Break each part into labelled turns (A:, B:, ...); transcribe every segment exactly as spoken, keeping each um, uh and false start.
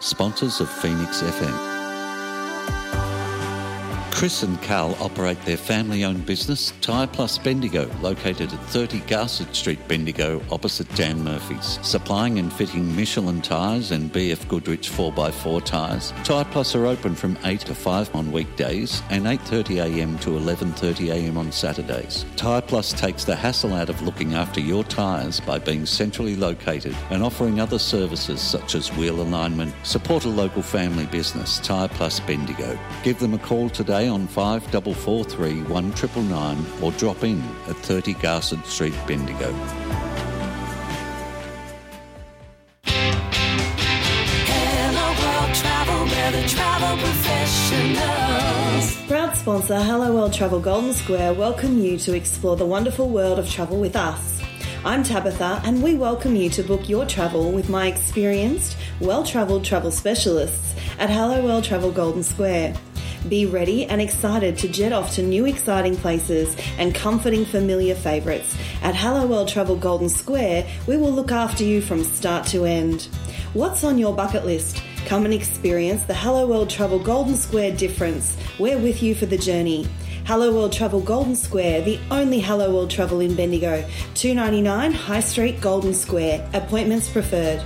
A: sponsors of Phoenix F M. Chris and Carl operate their family-owned business, Tyre Plus Bendigo, located at thirty Garsett Street, Bendigo, opposite Dan Murphy's. Supplying and fitting Michelin tyres and B F Goodrich four by four tyres, Tyre Plus are open from eight to five on weekdays and eight thirty a m to eleven thirty a m on Saturdays. Tyre Plus takes the hassle out of looking after your tyres by being centrally located and offering other services such as wheel alignment. Support a local family business, Tyre Plus Bendigo. Give them a call today on five four four three, one nine nine nine or drop in at thirty Garsett Street, Bendigo.
B: Hello World Travel, we're the travel professionals.
C: Proud sponsor Hello World Travel Golden Square welcome you to explore the wonderful world of travel with us. I'm Tabitha and we welcome you to book your travel with my experienced, well-travelled travel specialists at Hello World Travel Golden Square. Be ready and excited to jet off to new exciting places and comforting familiar favourites. At Hello World Travel Golden Square, we will look after you from start to end. What's on your bucket list? Come and experience the Hello World Travel Golden Square difference. We're with you for the journey. Hello World Travel Golden Square, the only Hello World Travel in Bendigo. two ninety-nine High Street, Golden Square. Appointments preferred.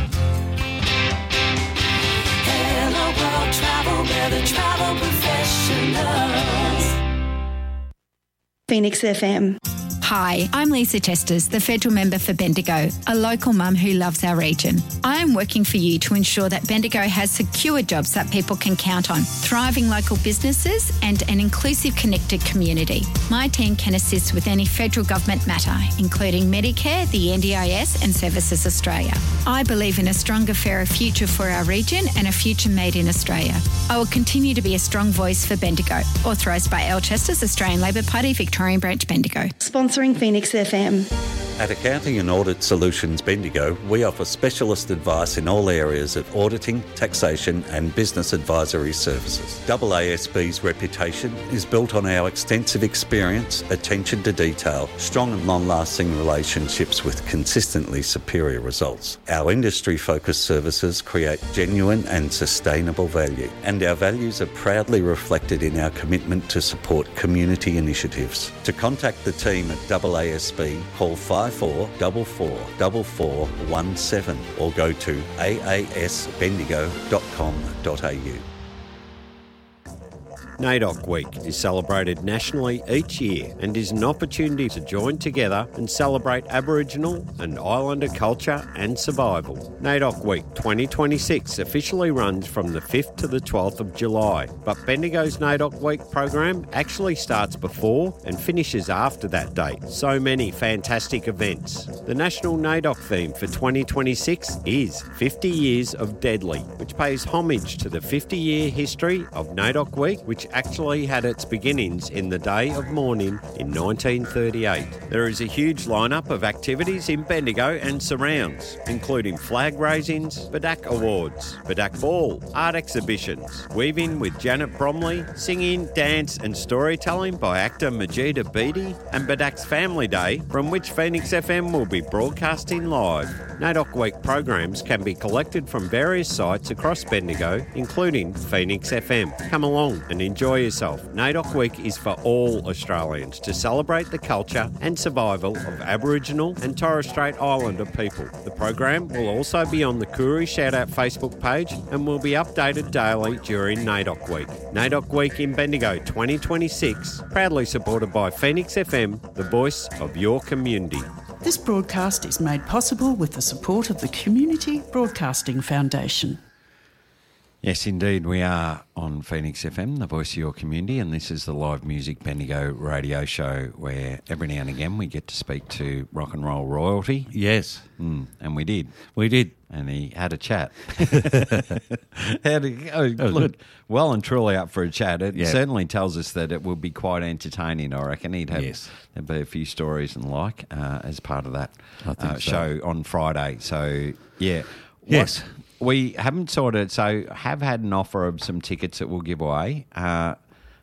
B: Travel, we're the travel professionals.
C: Phoenix F M.
D: Hi, I'm Lisa Chesters, the federal member for Bendigo, a local mum who loves our region. I am working for you to ensure that Bendigo has secure jobs that people can count on, thriving local businesses and an inclusive, connected community. My team can assist with any federal government matter, including Medicare, the N D I S and Services Australia. I believe in a stronger, fairer future for our region and a future made in Australia. I will continue to be a strong voice for Bendigo. Authorised by L Chesters, Australian Labor Party, Victorian Branch, Bendigo.
C: Sponsoring Phoenix F M.
A: At Accounting and Audit Solutions Bendigo, we offer specialist advice in all areas of auditing, taxation and business advisory services. A A S B's reputation is built on our extensive experience, attention to detail, strong and long-lasting relationships with consistently superior results. Our industry-focused services create genuine and sustainable value, and our values are proudly reflected in our commitment to support community initiatives. To contact the team at A A S B, call five four four four four four one seven or go to a a s bendigo dot com dot a u.
E: NAIDOC Week is celebrated nationally each year and is an opportunity to join together and celebrate Aboriginal and Islander culture and survival. NAIDOC Week twenty twenty-six officially runs from the fifth to the twelfth of July, but Bendigo's NAIDOC Week program actually starts before and finishes after that date. So many fantastic events. The national NAIDOC theme for twenty twenty-six is fifty years of Deadly, which pays homage to the fifty-year history of NAIDOC Week, which actually had its beginnings in the day of mourning in nineteen thirty-eight. There is a huge lineup of activities in Bendigo and surrounds, including flag raisings, Badak Awards, Badak Ball, art exhibitions, weaving with Janet Bromley, singing, dance and storytelling by actor Majida Beatty, and Badak's Family Day, from which Phoenix F M will be broadcasting live. NAIDOC Week programs can be collected from various sites across Bendigo, including Phoenix F M. Come along and enjoy Enjoy yourself. NAIDOC Week is for all Australians to celebrate the culture and survival of Aboriginal and Torres Strait Islander people. The program will also be on the Koori Shoutout Facebook page and will be updated daily during NAIDOC Week. NAIDOC Week in Bendigo twenty twenty-six, proudly supported by Phoenix F M, the voice of your community.
F: This broadcast is made possible with the support of the Community Broadcasting Foundation.
E: Yes, indeed, we are on Phoenix F M, the voice of your community, and this is the Live Music Bendigo radio show where every now and again we get to speak to rock and roll royalty.
A: Yes.
E: Mm, and we did.
A: We did.
E: And he had a chat. had a, oh, look, well and truly up for a chat. It
A: yeah.
E: certainly tells us that it would be quite entertaining, I reckon. He'd have
A: yes.
E: there'd be a few stories and like uh, as part of that
A: I think
E: uh,
A: so.
E: show on Friday. So, yeah.
A: Yes.
E: What, we haven't sorted, so have had an offer of some tickets that we'll give away. Uh,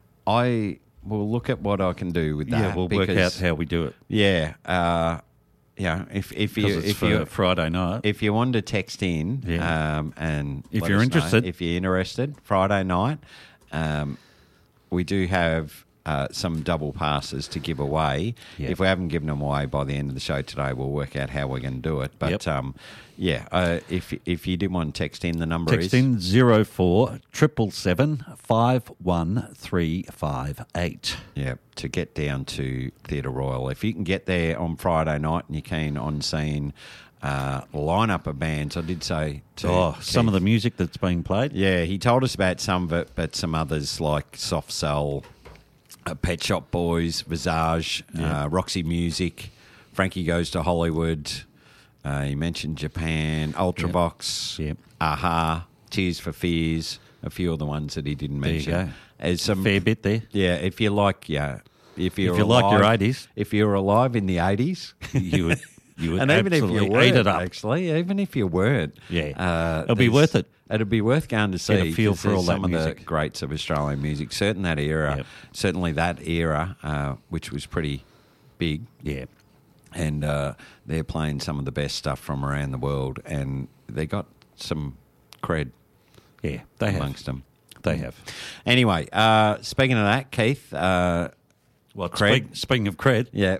E: I will look at what I can do with that.
A: Yeah, we'll
E: because,
A: work out how we do it.
E: Yeah. Uh, yeah, if if you
A: because it's
E: if
A: for
E: you
A: Friday night.
E: if you want to text in,
A: Yeah.
E: um, and
A: If
E: let
A: you're
E: us
A: interested.
E: know, if you're interested, Friday night, um, we do have uh, some double passes to give away.
A: Yep.
E: If we haven't given them away by the end of the show today, we'll work out how we're going to do it. But
A: Yep.
E: um, yeah, uh, if if you do want to text in, the number
A: Text
E: is
A: in zero four triple seven five one three five eight.
E: yeah to get down to Theatre Royal. If you can get there on Friday night and you're keen on seeing uh, lineup of bands, I did say to
A: Oh, some of the
E: Keith-
A: music that's being played.
E: Yeah, he told us about some of it, but some others like Soft Cell, uh, Pet Shop Boys, Visage,
A: Yeah.
E: uh, Roxy Music, Frankie Goes to Hollywood. Uh, he mentioned Japan, Ultravox,
A: Yep.
E: Aha, Tears for Fears, a few of the ones that he didn't
A: There you
E: mention.
A: go.
E: There's some
A: Fair bit there.
E: Yeah, if you like, yeah, if you're
A: If you like your
E: alive-
A: eighties.
E: if you're alive in the eighties,
A: You would, you would
E: and even if
A: absolutely
E: you weren't,
A: eat it up.
E: actually, even if you weren't,
A: Yeah.
E: uh,
A: It'll be
E: there's-
A: worth it.
E: It'll be worth going to see.
A: Get a feel
E: 'cause
A: for
E: there's
A: all that
E: some of
A: music.
E: the greats of Australian music. Certain that era,
A: Yep.
E: certainly that era, uh, which was pretty big,
A: Yeah.
E: and uh, they're playing some of the best stuff from around the world, and they got some cred
A: Yeah, they have.
E: amongst them.
A: They have.
E: Anyway, uh, speaking of that, Keith, uh,
A: Well,
E: Cred.
A: speak, speaking of cred,
E: yeah.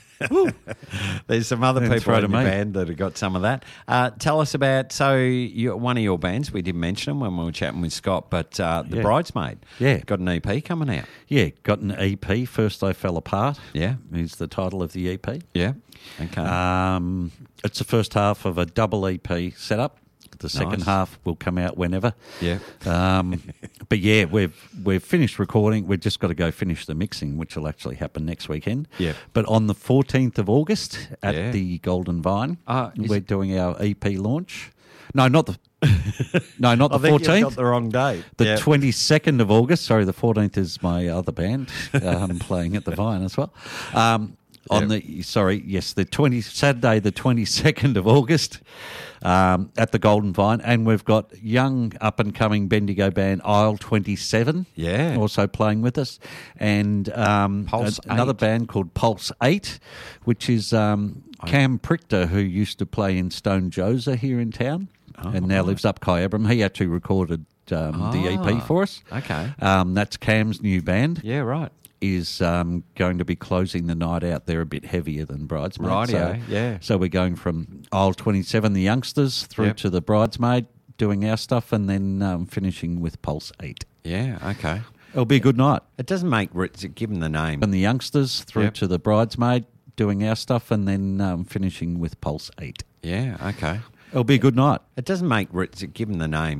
E: There's some other
A: Didn't
E: people
A: throw
E: in
A: to
E: the
A: me.
E: band that have got some of that. Uh, tell us about, so you, one of your bands, we did mention them when we were chatting with Scott, but uh, The
A: Yeah.
E: Bridesmaid.
A: Yeah.
E: Got an E P coming out.
A: yeah, got an E P. First I Fell Apart.
E: Yeah.
A: Is the title of the E P.
E: Yeah. Okay.
A: Um, it's the first half of a double E P setup. The second
E: Nice.
A: half will come out whenever.
E: Yeah.
A: Um, but yeah, we've we've finished recording. We've just got to go finish the mixing, which will actually happen next weekend.
E: Yeah.
A: But on the fourteenth of August at
E: Yeah.
A: the Golden Vine,
E: Ah, is
A: we're
E: it-
A: doing our E P launch. No, not the no, not
E: I
A: the
E: think you've got
A: fourteenth.
E: the wrong date.
A: The
E: Yeah.
A: twenty-second of August. Sorry, the fourteenth is my other band um, playing at the Vine as well. Um, on
E: Yep.
A: the sorry, yes, the twenty Saturday, the twenty-second of August, um, at the Golden Vine, and we've got young up and coming Bendigo band Aisle twenty-seven,
E: Yeah.
A: also playing with us, and um,
E: Pulse
A: a- another
E: eight.
A: band called Pulse Eight, which is um, Cam Prichter, who used to play in Stone Joser here in town, and now lives up Kyabram. He actually recorded um, the E P
E: Ah,
A: for us.
E: okay.
A: Um, that's Cam's new band.
E: Yeah, right.
A: Is um, going to be closing the night out. They're a bit heavier than Bridesmaid.
E: Rightio,
A: so,
E: yeah.
A: So we're going from aisle twenty-seven, the youngsters, through
E: Yep.
A: to the Bridesmaid, doing our stuff, and then um, finishing with Pulse eight.
E: Yeah, okay.
A: It'll be a good night.
E: It doesn't make, give them the name.
A: And the youngsters through
E: Yep.
A: to the Bridesmaid, doing our stuff, and then um, finishing with Pulse eight.
E: Yeah, okay.
A: It'll be a good night.
E: It doesn't make, give them the name.